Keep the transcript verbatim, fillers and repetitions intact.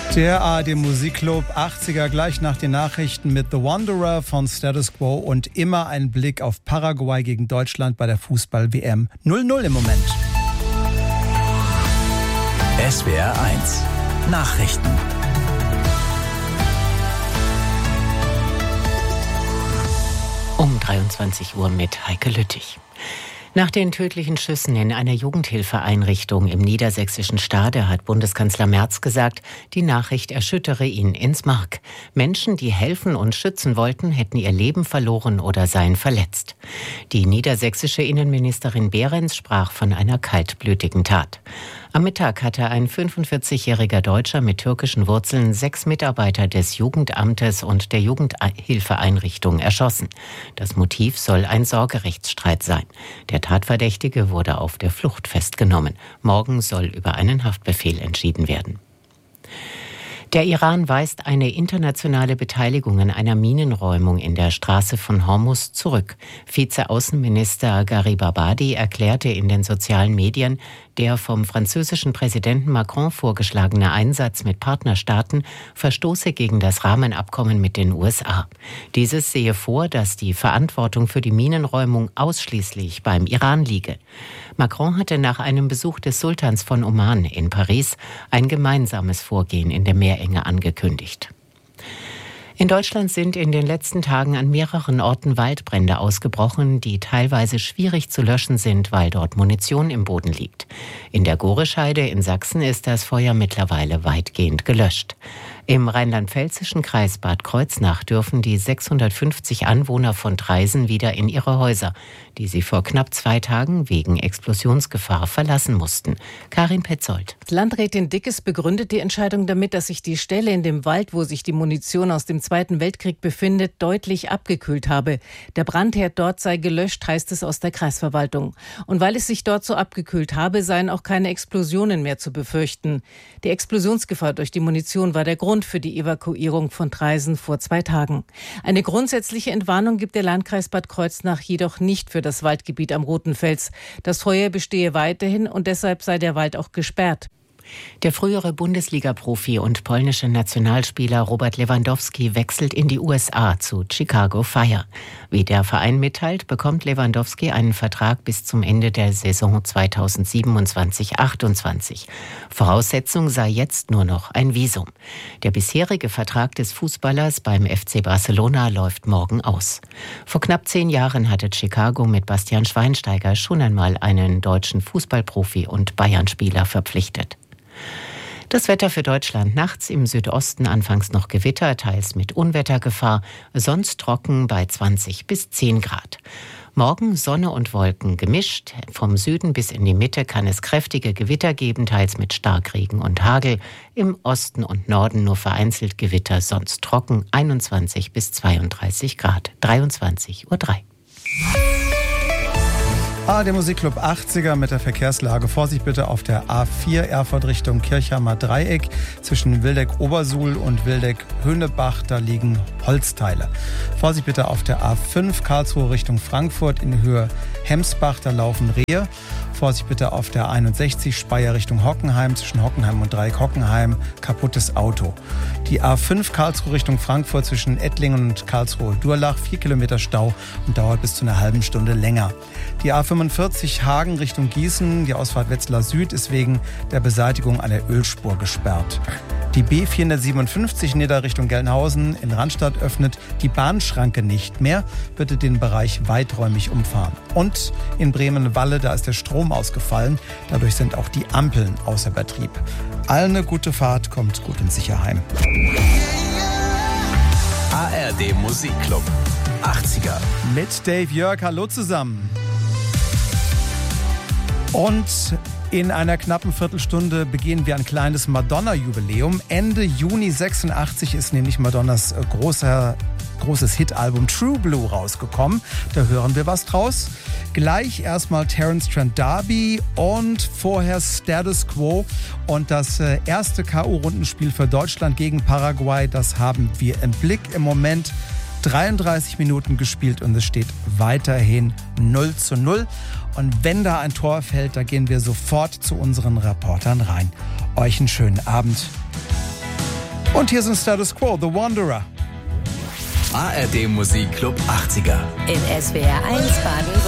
Der A R D Musikclub achtziger, gleich nach den Nachrichten mit The Wanderer von Status Quo und immer ein Blick auf Paraguay gegen Deutschland bei der Fußball-W M. null null im Moment. S W R eins Nachrichten. Um dreiundzwanzig Uhr mit Heike Lüttich. Nach den tödlichen Schüssen in einer Jugendhilfeeinrichtung im niedersächsischen Stade hat Bundeskanzler Merz gesagt, die Nachricht erschüttere ihn ins Mark. Menschen, die helfen und schützen wollten, hätten ihr Leben verloren oder seien verletzt. Die niedersächsische Innenministerin Behrens sprach von einer kaltblütigen Tat. Am Mittag hatte ein fünfundvierzigjähriger Deutscher mit türkischen Wurzeln sechs Mitarbeiter des Jugendamtes und der Jugendhilfeeinrichtung erschossen. Das Motiv soll ein Sorgerechtsstreit sein. Der Tatverdächtige wurde auf der Flucht festgenommen. Morgen soll über einen Haftbefehl entschieden werden. Der Iran weist eine internationale Beteiligung an einer Minenräumung in der Straße von Hormuz zurück. Vizeaußenminister Garibabadi erklärte in den sozialen Medien, der vom französischen Präsidenten Macron vorgeschlagene Einsatz mit Partnerstaaten verstoße gegen das Rahmenabkommen mit den U S A. Dieses sehe vor, dass die Verantwortung für die Minenräumung ausschließlich beim Iran liege. Macron hatte nach einem Besuch des Sultans von Oman in Paris ein gemeinsames Vorgehen in der Meerenge angekündigt. In Deutschland sind in den letzten Tagen an mehreren Orten Waldbrände ausgebrochen, die teilweise schwierig zu löschen sind, weil dort Munition im Boden liegt. In der Gorescheide in Sachsen ist das Feuer mittlerweile weitgehend gelöscht. Im rheinland-pfälzischen Kreis Bad Kreuznach dürfen die sechshundertfünfzig Anwohner von Traisen wieder in ihre Häuser, die sie vor knapp zwei Tagen wegen Explosionsgefahr verlassen mussten. Karin Petzold. Landrätin Dickes begründet die Entscheidung damit, dass sich die Stelle in dem Wald, wo sich die Munition aus dem Zweiten Weltkrieg befindet, deutlich abgekühlt habe. Der Brandherd dort sei gelöscht, heißt es aus der Kreisverwaltung. Und weil es sich dort so abgekühlt habe, seien auch keine Explosionen mehr zu befürchten. Die Explosionsgefahr durch die Munition war der Grund für die Evakuierung von Traisen vor zwei Tagen. Eine grundsätzliche Entwarnung gibt der Landkreis Bad Kreuznach jedoch nicht für das Waldgebiet am Roten Fels. Das Feuer bestehe weiterhin und deshalb sei der Wald auch gesperrt. Der frühere Bundesliga-Profi und polnische Nationalspieler Robert Lewandowski wechselt in die U S A zu Chicago Fire. Wie der Verein mitteilt, bekommt Lewandowski einen Vertrag bis zum Ende der Saison zweitausendsiebenundzwanzig achtundzwanzig. Voraussetzung sei jetzt nur noch ein Visum. Der bisherige Vertrag des Fußballers beim F C Barcelona läuft morgen aus. Vor knapp zehn Jahren hatte Chicago mit Bastian Schweinsteiger schon einmal einen deutschen Fußballprofi und Bayern-Spieler verpflichtet. Das Wetter für Deutschland: nachts im Südosten anfangs noch Gewitter, teils mit Unwettergefahr, sonst trocken bei zwanzig bis zehn Grad. Morgen Sonne und Wolken gemischt. Vom Süden bis in die Mitte kann es kräftige Gewitter geben, teils mit Starkregen und Hagel. Im Osten und Norden nur vereinzelt Gewitter, sonst trocken, einundzwanzig bis zweiunddreißig Grad. dreiundzwanzig Uhr drei. A R D Musikclub achtziger mit der Verkehrslage. Vorsicht bitte auf der A vier Erfurt Richtung Kirchheimer Dreieck. Zwischen Wildeck-Obersuhl und Wildeck-Höhnebach, da liegen Holzteile. Vorsicht bitte auf der A fünf Karlsruhe Richtung Frankfurt in Höhe Hemsbach, da laufen Rehe. Vorsicht bitte auf der einundsechzig Speyer Richtung Hockenheim. Zwischen Hockenheim und Dreieck Hockenheim kaputtes Auto. Die A fünf Karlsruhe Richtung Frankfurt zwischen Ettlingen und Karlsruhe-Durlach. Vier Kilometer Stau und dauert bis zu einer halben Stunde länger. Die A fünfundvierzig Hagen Richtung Gießen. Die Ausfahrt Wetzlar Süd ist wegen der Beseitigung einer Ölspur gesperrt. Die B vierhundertsiebenundfünfzig Nidda Richtung Gelnhausen in Randstadt öffnet die Bahnschranke nicht mehr. Bitte den Bereich weiträumig umfahren. Und in Bremen-Walle, da ist der Strom ausgefallen. Dadurch sind auch die Ampeln außer Betrieb. Allen eine gute Fahrt, kommt gut ins Sicherheim. A R D Musikclub achtziger. Mit Dave Jörg, hallo zusammen. Und in einer knappen Viertelstunde begehen wir ein kleines Madonna-Jubiläum. Ende Juni sechsundachtzig ist nämlich Madonnas großer, großes Hitalbum True Blue rausgekommen. Da hören wir was draus. Gleich erstmal Terence Trent D'Arby und vorher Status Quo. Und das erste K O-Rundenspiel für Deutschland gegen Paraguay, das haben wir im Blick im Moment. dreiunddreißig Minuten gespielt und es steht weiterhin null zu null. Und wenn da ein Tor fällt, da gehen wir sofort zu unseren Reportern rein. Euch einen schönen Abend. Und hier sind Status Quo, The Wanderer. A R D Musikclub achtziger. In S W R eins Baden-Württemberg.